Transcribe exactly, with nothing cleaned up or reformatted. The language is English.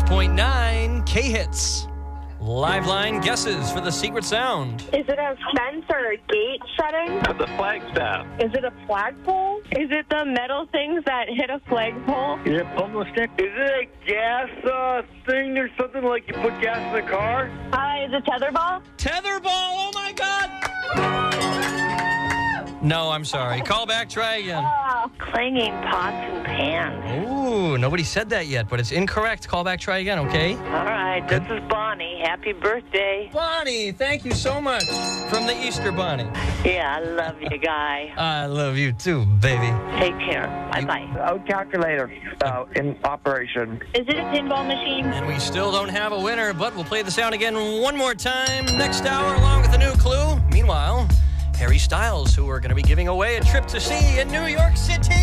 point nine K-Hits. Live line guesses for the secret sound. Is it a fence or a gate setting? The flagstaff. Is it a flagpole? Is it the metal things that hit a flagpole? Is it bumble stick? Is it a gas uh, thing or something like you put gas in the car? Uh, is it tetherball? Tetherball, oh my God! No, I'm sorry. Call back, try again. Uh, Clanging pots and pans. Ooh, nobody said that yet, but it's incorrect. Call back, try again, okay? All right, this is Bonnie. Happy birthday. Bonnie, thank you so much. From the Easter Bunny. Yeah, I love you, guy. I love you too, baby. Take care. Bye-bye. Out calculator uh, in operation. is it a pinball machine? And we still don't have a winner, but we'll play the sound again one more time next hour along with a new clue. Meanwhile, Harry Styles, who we're going to be giving away a trip to see in New York City.